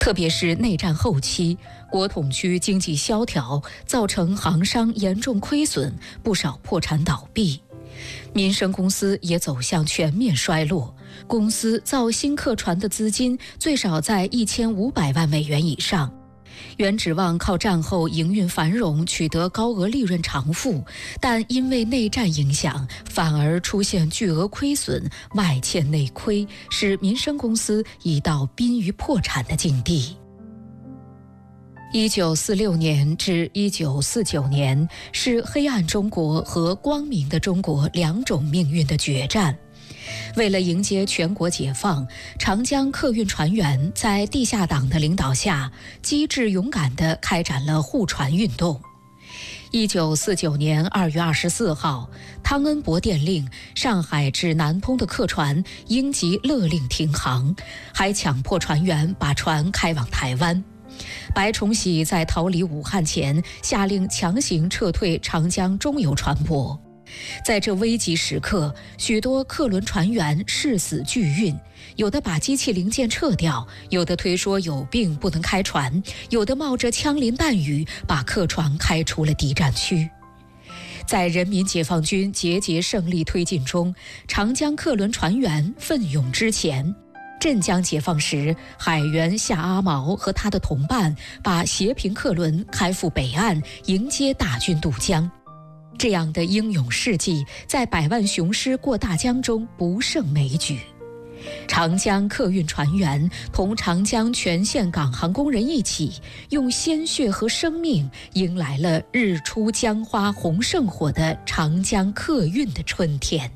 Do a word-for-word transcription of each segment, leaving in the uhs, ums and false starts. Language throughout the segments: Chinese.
特别是内战后期，国统区经济萧条，造成航商严重亏损，不少破产倒闭。民生公司也走向全面衰落，公司造新客船的资金最少在一千五百万美元以上。原指望靠战后营运繁荣取得高额利润偿付，但因为内战影响，反而出现巨额亏损，外欠内亏，使民生公司已到濒于破产的境地。一九四六年至一九四九年是黑暗中国和光明的中国两种命运的决战。为了迎接全国解放，长江客运船员在地下党的领导下，机智勇敢地开展了护船运动。一九四九年二月二十四号，汤恩伯电令上海至南通的客船应即勒令停航，还强迫船员把船开往台湾。白崇禧在逃离武汉前，下令强行撤退长江中游船舶。在这危急时刻，许多客轮船员誓死拒运，有的把机器零件撤掉，有的推说有病不能开船，有的冒着枪林弹雨把客船开出了敌占区。在人民解放军节节胜利推进中，长江客轮船员奋勇之前。镇江解放时，海员夏阿毛和他的同伴把斜平客轮开赴北岸，迎接大军渡江。这样的英勇事迹，在百万雄师过大江中不胜枚举。长江客运船员同长江全线港航工人一起，用鲜血和生命迎来了日出江花红胜火的长江客运的春天。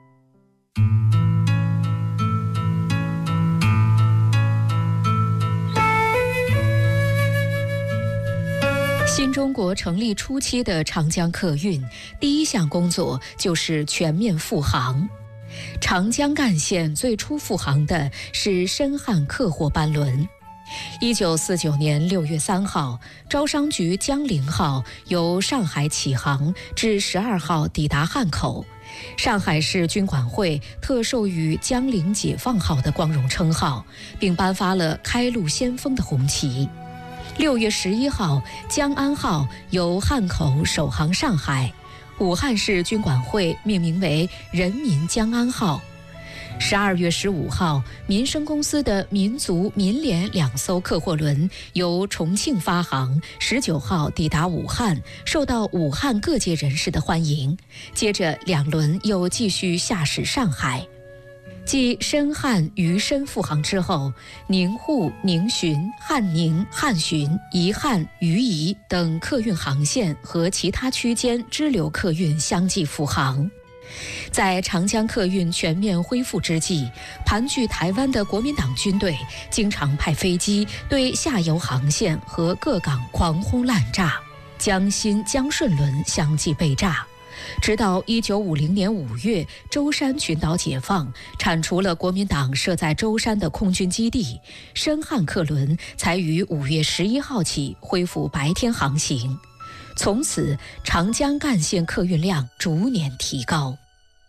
新中国成立初期的长江客运，第一项工作就是全面复航。长江干线最初复航的是深汉客货班轮。一九四九年六月三号，招商局江陵号由上海起航，至十二号抵达汉口。上海市军管会特授予江陵解放号的光荣称号，并颁发了开路先锋的红旗。六月十一号，江安号由汉口首航上海，武汉市军管会命名为人民江安号。十二月十五号，民生公司的民族、民联两艘客货轮由重庆发航，十九号抵达武汉，受到武汉各界人士的欢迎。接着，两轮又继续下驶上海。继深汉、渝深复航之后，宁沪、宁浔、汉宁、汉浔、宜汉、渝宜等客运航线和其他区间支流客运相继复航。在长江客运全面恢复之际，盘踞台湾的国民党军队经常派飞机对下游航线和各港狂轰滥炸，江新、江顺轮相继被炸。直到一九五零年五月，舟山群岛解放，铲除了国民党设在舟山的空军基地，深汉客轮才于五月十一号起恢复白天航行。从此，长江干线客运量逐年提高。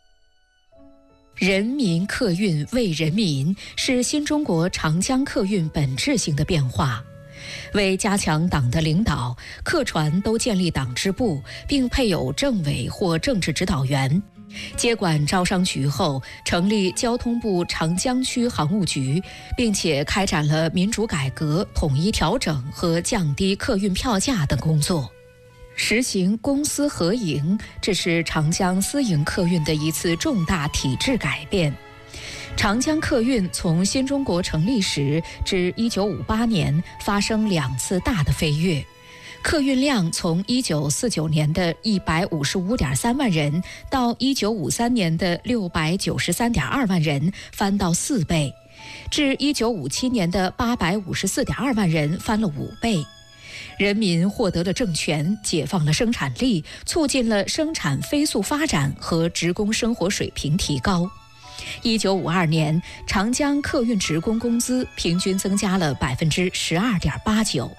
人民客运为人民，是新中国长江客运本质性的变化。为加强党的领导，客船都建立党支部，并配有政委或政治指导员。接管招商局后，成立交通部长江区航务局，并且开展了民主改革、统一调整和降低客运票价等工作。实行公私合营，这是长江私营客运的一次重大体制改变。长江客运从新中国成立时至一九五八年发生两次大的飞跃，客运量从一九四九年的一百五十五点三万人到一九五三年的六百九十三点二万人，翻到四倍，至一九五七年的八百五十四点二万人，翻了五倍。人民获得了政权，解放了生产力，促进了生产飞速发展和职工生活水平提高。一九五二年，长江客运职工工资平均增加了百分之十二点八九。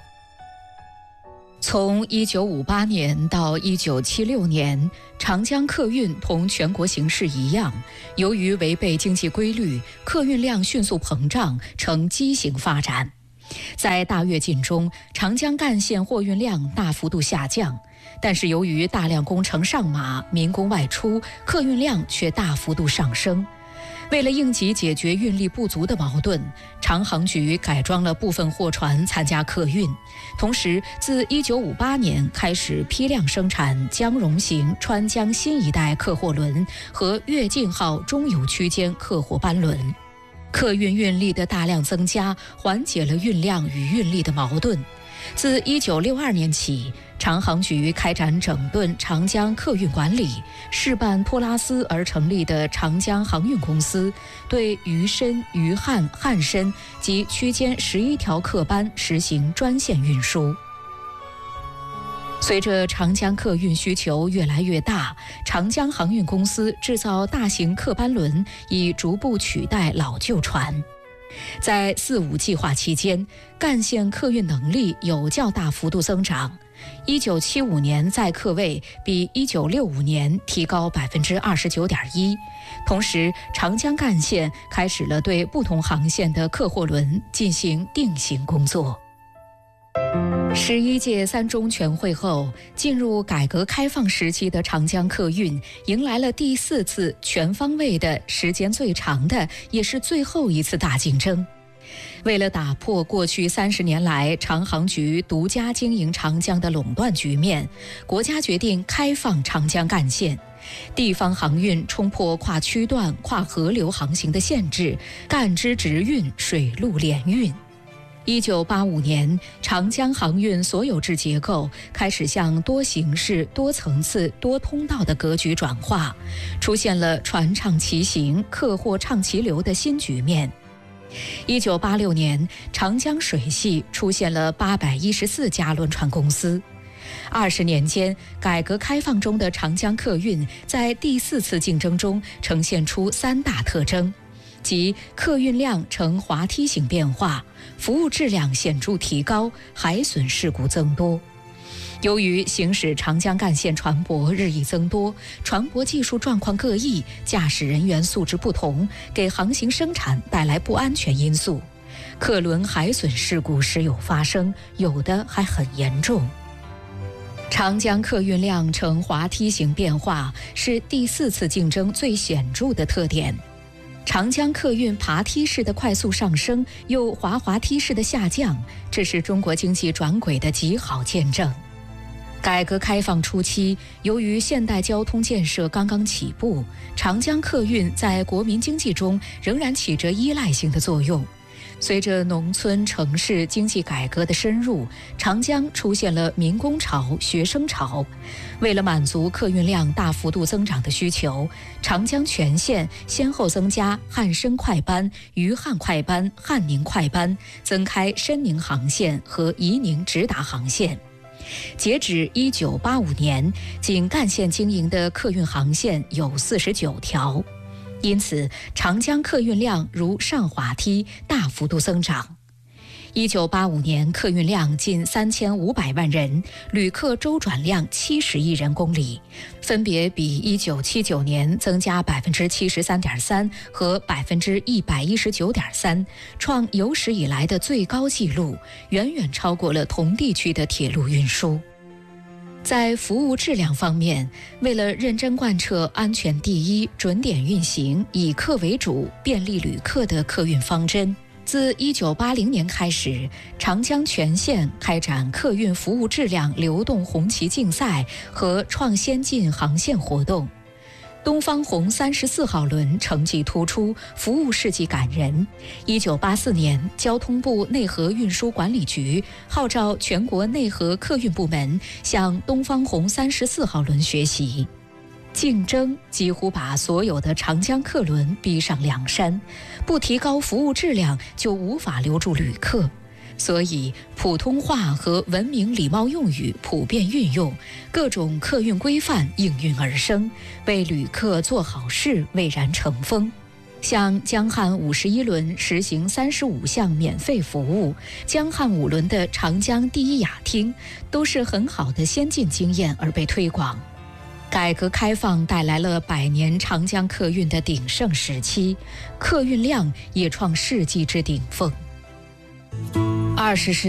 从一九五八年到一九七六年，长江客运同全国形势一样，由于违背经济规律，客运量迅速膨胀，呈畸形发展。 在大跃进中，长江干线货运量大幅度下降，但是由于大量工程上马，民工外出，客运量却大幅度上升。为了应急解决运力不足的矛盾，长航局改装了部分货船参加客运，同时自一九五八年开始批量生产江蓉型川江新一代客货轮和跃进号中游区间客货班轮。客运运力的大量增加，缓解了运量与运力的矛盾。自一九六二年起，长航局开展整顿长江客运管理，试办托拉斯而成立的长江航运公司，对渝深、渝汉、汉深及区间十一条客班实行专线运输。随着长江客运需求越来越大，长江航运公司制造大型客班轮，以逐步取代老旧船。在四五计划期间，干线客运能力有较大幅度增长。一九七五年载客位比一九六五年提高百分之二十九点一。同时，长江干线开始了对不同航线的客货轮进行定型工作。十一届三中全会后，进入改革开放时期的长江客运迎来了第四次全方位的、时间最长的，也是最后一次大竞争。为了打破过去三十年来长航局独家经营长江的垄断局面，国家决定开放长江干线，地方航运冲破跨区段、跨河流航行的限制，干支直运、水陆联运。一九八五年，长江航运所有制结构开始向多形式、多层次、多通道的格局转化，出现了船畅齐行、客货畅齐流的新局面。一九八六年，长江水系出现了八百一十四家轮船公司。二十年间，改革开放中的长江客运在第四次竞争中呈现出三大特征，即客运量呈滑梯型变化，服务质量显著提高，海损事故增多。由于行驶长江干线船舶日益增多，船舶技术状况各异，驾驶人员素质不同，给航行生产带来不安全因素，客轮海损事故时有发生，有的还很严重。长江客运量呈滑梯型变化是第四次竞争最显著的特点。长江客运爬梯式的快速上升，又滑滑梯式的下降，这是中国经济转轨的极好见证。改革开放初期，由于现代交通建设刚刚起步，长江客运在国民经济中仍然起着依赖性的作用。随着农村城市经济改革的深入，长江出现了民工潮、学生潮。为了满足客运量大幅度增长的需求，长江全线先后增加汉深快班、渝汉快班、汉宁快班，增开深宁航线和宜宁直达航线。截止一九八五年，仅干线经营的客运航线有四十九条，因此长江客运量如上滑梯，大幅度增长。一九八五年客运量近三千五百万人，旅客周转量七十亿人公里，分别比一九七九年增加百分之七十三点三和百分之一百一十九点三，创有史以来的最高纪录，远远超过了同地区的铁路运输。在服务质量方面，为了认真贯彻安全第一、准点运行、以客为主、便利旅客的客运方针，自一九八零年开始，长江全线开展客运服务质量流动红旗竞赛和创先进航线活动。东方红三十四号轮成绩突出，服务事迹感人。一九八四年，交通部内河运输管理局号召全国内河客运部门向东方红三十四号轮学习。竞争几乎把所有的长江客轮逼上梁山，不提高服务质量就无法留住旅客。所以，普通话和文明礼貌用语普遍运用，各种客运规范应运而生，为旅客做好事蔚然成风。像江汉五十一轮实行三十五项免费服务，江汉五轮的长江第一雅厅，都是很好的先进经验而被推广。改革开放带来了百年长江客运的鼎盛时期，客运量也创世纪之顶峰。 二十世